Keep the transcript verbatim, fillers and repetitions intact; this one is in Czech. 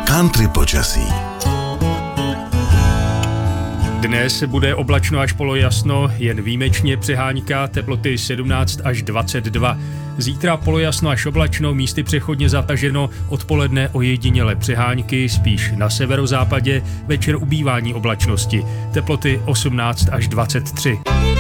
Country počasí. Dnes bude oblačno až polojasno, jen výjimečně přehánka, teploty sedmnáct až dvacet dva. Zítra polojasno až oblačno, místy přechodně zataženo, odpoledne ojediněle přehánky, spíš na severozápadě, večer ubývání oblačnosti. Teploty osmnáct až dvacet tři.